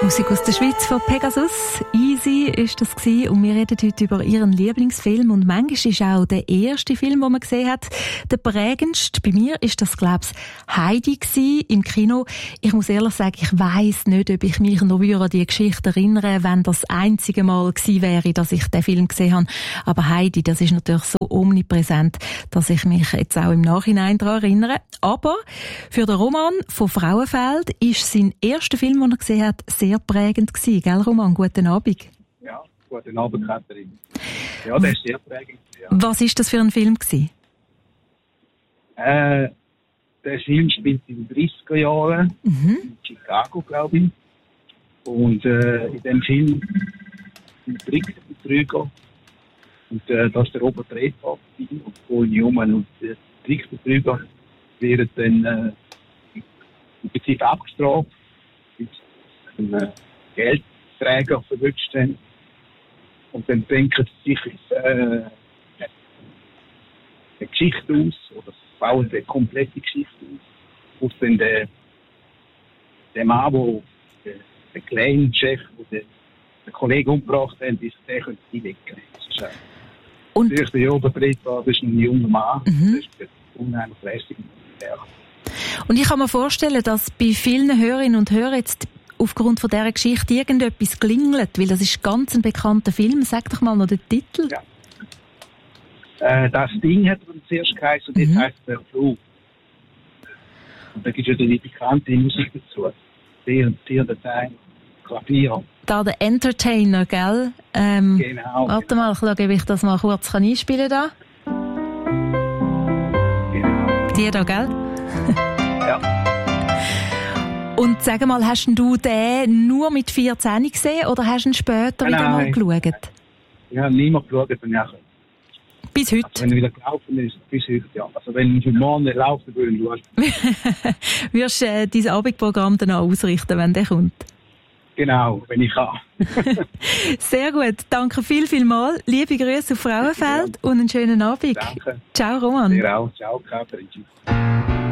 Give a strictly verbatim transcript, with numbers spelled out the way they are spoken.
Musik aus der Schweiz von Pegasus. Easy ist das gewesen. Und wir reden heute über ihren Lieblingsfilm. Und manchmal ist auch der erste Film, den man gesehen hat, der prägendste. Bei mir ist das, glaube ich, Heidi gewesen, im Kino. Ich muss ehrlich sagen, ich weiss nicht, ob ich mich noch an die Geschichte erinnere, wenn das einzige Mal gewesen wäre, dass ich den Film gesehen habe. Aber Heidi, das ist natürlich so omnipräsent, dass ich mich jetzt auch im Nachhinein daran erinnere. Aber für den Roman von Frauenfeld ist sein erster Film, den er gesehen hat, sehr prägend gewesen. Gell, Roman? Guten Abend. Ja, guten Abend, Katrin. Ja, der ist sehr prägend. Ja. Was war das für ein Film gewesen? Äh, der Film spielt in den dreißiger Jahren, mhm. in Chicago, glaube ich. Und äh, in dem Film sind Trickbetrüger. Und äh, das ist der Robert Redford und Paul Newman. Und die Trickbetrüger werden dann äh, im Prinzip abgestraft, bis sie einen äh, Geldträger verwünscht haben. Und dann denken sie sich äh, eine Geschichte aus, oder bauen eine komplette Geschichte aus, aus dann der, der Mann, wo der, der kleine Chef, der den Kollegen umgebracht hat, ist der könnte sie wegnehmen. Und durch den Robert Redford ist ein junger Mann, mhm. das ist unheimlich lässig. Ja. Und ich kann mir vorstellen, dass bei vielen Hörerinnen und Hörern jetzt aufgrund von dieser Geschichte irgendetwas klingelt, weil das ist ganz ein bekannter Film. Sag doch mal noch den Titel. Ja. Äh, das Ding hat man zuerst geheißen und jetzt mhm. heisst der Flug. Und da gibt es ja die bekannte Musik dazu. Sehr, sehr Dateien, Klavier. Da der Entertainer, gell? Ähm, genau. Warte genau. mal, ich schaue, ob ich das mal kurz kann einspielen kann. Genau. Die da, gell? Ja. Und sag mal, hast du den nur mit vierzehn gesehen oder hast du ihn später nein, wieder mal geschaut? Nein. Ich habe niemand geschaut. Nachher. Bis heute? Also wenn er wieder gelaufen ist, bis heute, ja. Also wenn ich morgen nicht laufen würde, du hast... Wirst du äh, dein Abendprogramm dann auch ausrichten, wenn der kommt? Genau, wenn ich kann. Sehr gut. Danke viel, viel mal. Liebe Grüße auf Frauenfeld und einen schönen Abend. Danke. Ciao, Roman. Dir auch. Ciao, Katrin.